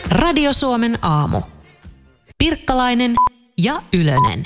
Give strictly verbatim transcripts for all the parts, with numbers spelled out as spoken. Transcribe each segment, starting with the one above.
Radio Suomen aamu. Pirkkalainen ja Ylönen.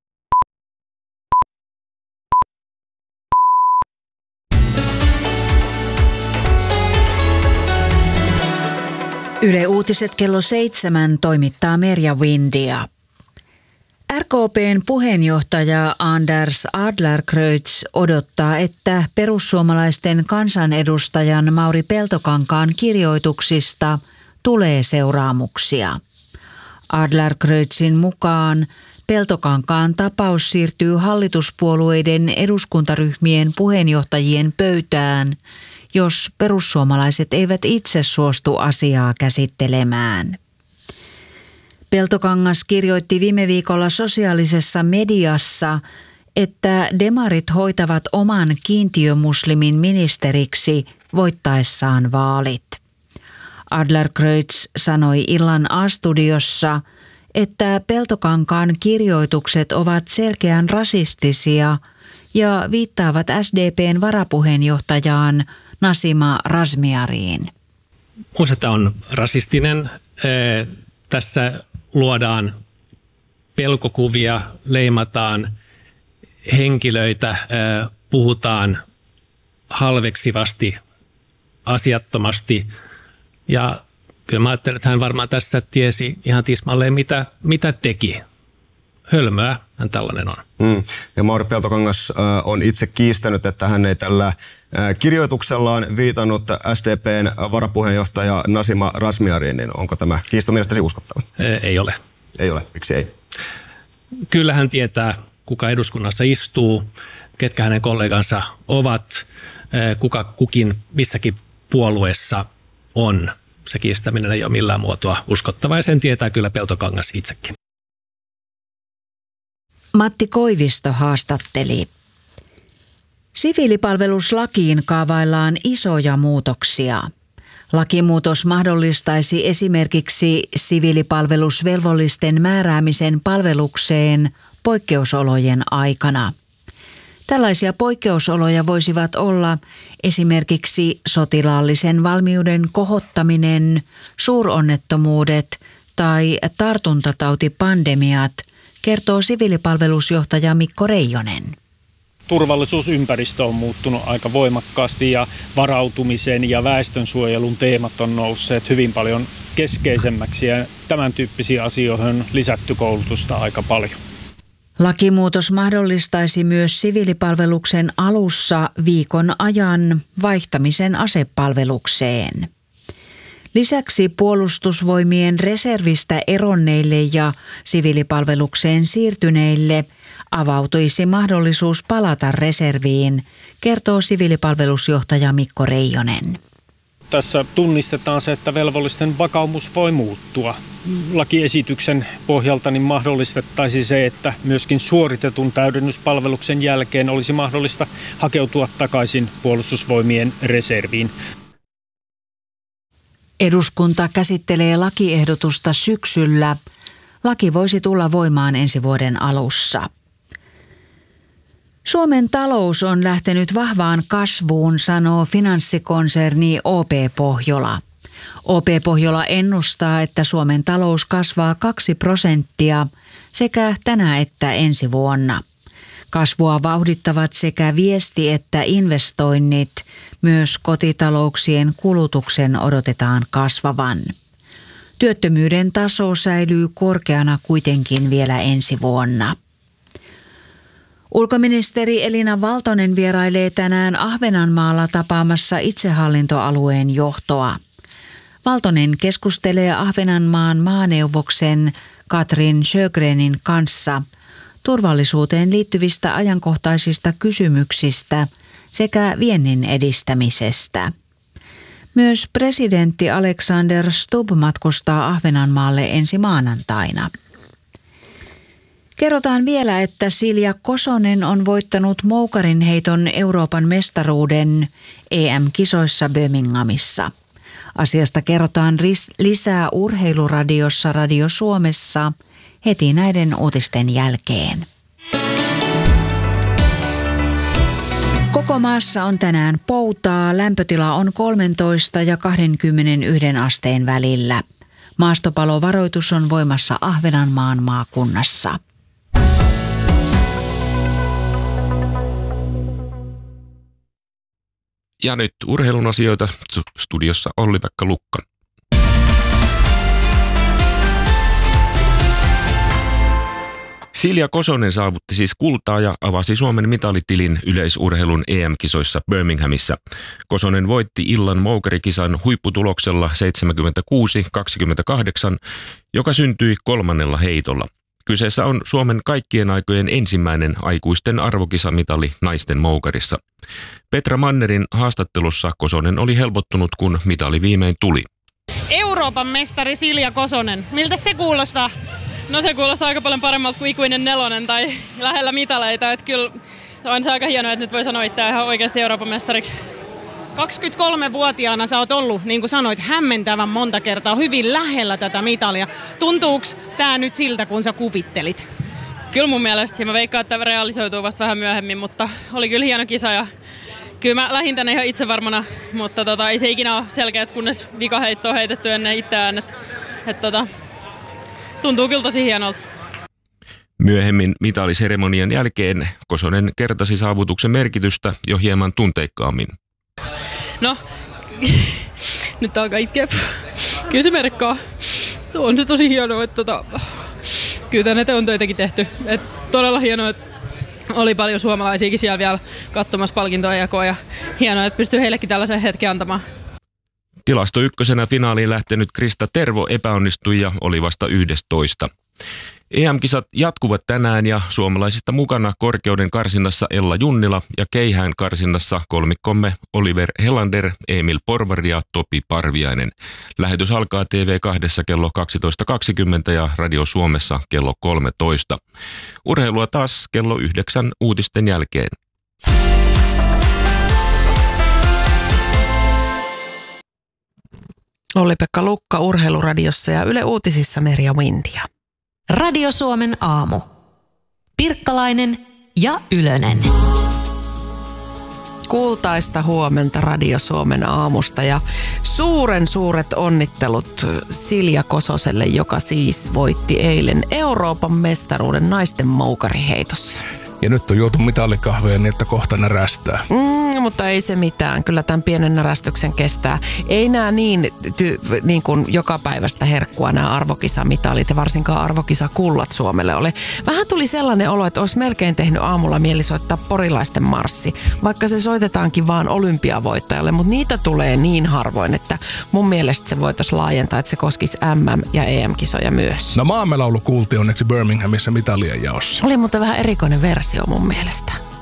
Yle Uutiset kello seitsemän toimittaa Merja Windia. R K P:n puheenjohtaja Anders Adlercreutz odottaa, että perussuomalaisten kansanedustajan Mauri Peltokankaan kirjoituksista tulee seuraamuksia. Adlercreutzin mukaan Peltokankaan tapaus siirtyy hallituspuolueiden eduskuntaryhmien puheenjohtajien pöytään, jos perussuomalaiset eivät itse suostu asiaa käsittelemään. Peltokangas kirjoitti viime viikolla sosiaalisessa mediassa, että demarit hoitavat oman kiintiömuslimin ministeriksi voittaessaan vaalit. Adlercreutz sanoi illan A-studiossa, että Peltokankaan kirjoitukset ovat selkeän rasistisia ja viittaavat S D P:n varapuheenjohtajaan Nasima Razmyariin. Minusta on rasistinen. Tässä luodaan pelkokuvia, leimataan henkilöitä, puhutaan halveksivasti, asiattomasti. Ja kyllä mä ajattelen, että hän varmaan tässä tiesi ihan tismalleen, mitä, mitä teki. Hölmöä hän tällainen on. Mm. Ja Mauri Peltokangas äh, on itse kiistänyt, että hän ei tällä äh, kirjoituksellaan viitannut S D P:n varapuheenjohtaja Nasima Razmyariin, niin onko tämä kiisto mielestäsi uskottava? Ei ole. Ei ole. Miksi ei? Kyllä hän tietää, kuka eduskunnassa istuu, ketkä hänen kollegansa ovat, kuka kukin missäkin puolueessa on. Se kiistäminen ei ole millään muotoa uskottavaa ja sen tietää kyllä Peltokangas itsekin. Matti Koivisto haastatteli. Siviilipalveluslakiin kaavaillaan isoja muutoksia. Lakimuutos mahdollistaisi esimerkiksi siviilipalvelusvelvollisten määräämisen palvelukseen poikkeusolojen aikana. Tällaisia poikkeusoloja voisivat olla esimerkiksi sotilaallisen valmiuden kohottaminen, suuronnettomuudet tai tartuntatautipandemiat, kertoo siviilipalvelusjohtaja Mikko Reijonen. Turvallisuusympäristö on muuttunut aika voimakkaasti ja varautumisen ja väestönsuojelun teemat on nousseet hyvin paljon keskeisemmäksi ja tämän tyyppisiin asioihin on lisätty koulutusta aika paljon. Lakimuutos mahdollistaisi myös siviilipalveluksen alussa viikon ajan vaihtamisen asepalvelukseen. Lisäksi puolustusvoimien reservistä eronneille ja siviilipalvelukseen siirtyneille avautuisi mahdollisuus palata reserviin, kertoo siviilipalvelusjohtaja Mikko Reijonen. Tässä tunnistetaan se, että velvollisten vakaumus voi muuttua. Lakiesityksen pohjalta niin mahdollistettaisiin se, että myöskin suoritetun täydennyspalveluksen jälkeen olisi mahdollista hakeutua takaisin puolustusvoimien reserviin. Eduskunta käsittelee lakiehdotusta syksyllä. Laki voisi tulla voimaan ensi vuoden alussa. Suomen talous on lähtenyt vahvaan kasvuun, sanoo finanssikonserni O P Pohjola. O P Pohjola ennustaa, että Suomen talous kasvaa kaksi prosenttia sekä tänä että ensi vuonna. Kasvua vauhdittavat sekä viesti- että investoinnit. Myös kotitalouksien kulutuksen odotetaan kasvavan. Työttömyyden taso säilyy korkeana kuitenkin vielä ensi vuonna. Ulkoministeri Elina Valtonen vierailee tänään Ahvenanmaalla tapaamassa itsehallintoalueen johtoa. Valtonen keskustelee Ahvenanmaan maaneuvoksen Katrin Sjögrenin kanssa turvallisuuteen liittyvistä ajankohtaisista kysymyksistä sekä viennin edistämisestä. Myös presidentti Alexander Stubb matkustaa Ahvenanmaalle ensi maanantaina. Kerrotaan vielä, että Silja Kosonen on voittanut moukarinheiton Euroopan mestaruuden E M-kisoissa Birminghamissa. Asiasta kerrotaan lisää Urheiluradiossa Radio Suomessa heti näiden uutisten jälkeen. Koko maassa on tänään poutaa. Lämpötila on kolmetoista ja kaksikymmentäyksi asteen välillä. Maastopalovaroitus on voimassa Ahvenanmaan maakunnassa. Ja nyt urheilun asioita. Studiossa Olli-Pekka Lukka. Silja Kosonen saavutti siis kultaa ja avasi Suomen mitalitilin yleisurheilun E M-kisoissa Birminghamissa. Kosonen voitti illan moukarikisan huipputuloksella seitsemänkymmentäkuusi kaksikymmentäkahdeksan, joka syntyi kolmannella heitolla. Kyseessä on Suomen kaikkien aikojen ensimmäinen aikuisten arvokisamitali naisten moukarissa. Petra Mannerin haastattelussa Kosonen oli helpottunut, kun mitali viimein tuli. Euroopan mestari Silja Kosonen. Miltä se kuulostaa? No se kuulostaa aika paljon paremmalta kuin ikuinen nelonen tai lähellä mitaleita. Että kyllä on se aika hienoa, että nyt voi sanoa itseään ihan oikeasti Euroopan mestariksi. kaksikymmentäkolmevuotiaana sä oot ollut, niin kuin sanoit, hämmentävän monta kertaa hyvin lähellä tätä mitalia. Tuntuuko tää nyt siltä, kun sä kuvittelit? Kyllä mun mielestä. Mä veikkaan, että realisoituu vasta vähän myöhemmin, mutta oli kyllä hieno kisa ja kyllä mä lähdin tänne ihan itsevarmana, mutta tota, ei se ikinä ole selkeä, kunnes vikaheitto on heitetty ennen itseään. Et, et, tota, tuntuu kyllä tosi hienolta. Myöhemmin mitaliseremonian jälkeen Kosonen kertasi saavutuksen merkitystä jo hieman tunteikkaammin. No, nyt alkaa itkeä. Kyllä se merkkaa. On se tosi hienoa, että tota, kyllä tänne on töitäkin tehty. Et todella hienoa, että oli paljon suomalaisiakin siellä vielä katsomassa palkintojen jakoa ja hienoa, että pystyy heillekin tällaisen hetken antamaan. Tilasto ykkösenä finaaliin lähtenyt Krista Tervo epäonnistui ja oli vasta yhdestoista. E M-kisat jatkuvat tänään ja suomalaisista mukana korkeuden karsinnassa Ella Junnila ja keihään karsinnassa kolmikkomme Oliver Helander, Emil Porvari ja Topi Parviainen. Lähetys alkaa T V kaksi kello kaksitoista kaksikymmentä ja Radio Suomessa kello kolmetoista. Urheilua taas kello yhdeksän uutisten jälkeen. Olli-Pekka Lukka Urheiluradiossa ja Yle Uutisissa Merja Windia. Radio Suomen aamu. Pirkkalainen ja Ylönen. Kultaista huomenta Radio Suomen aamusta ja suuren suuret onnittelut Silja Kososelle, joka siis voitti eilen Euroopan mestaruuden naisten moukariheitossa. Ja nyt on juotu mitalikahveen niin, että kohta närästää. Mm, mutta ei se mitään. Kyllä tämän pienen närästyksen kestää. Ei nämä niin, ty, niin kuin joka päivästä herkkua nämä arvokisamitalit ja varsinkaan arvokisakullat Suomelle ole. Vähän tuli sellainen olo, että olisi melkein tehnyt aamulla mieli soittaa porilaisten marssi, vaikka se soitetaankin vaan olympiavoittajalle, mutta niitä tulee niin harvoin, että mun mielestä se voitaisiin laajentaa, että se koskisi M M- ja E M-kisoja myös. No maamelaulu kuultiin onneksi Birminghamissa mitalien jaossa. Oli muuten vähän erikoinen versio mun mielestä.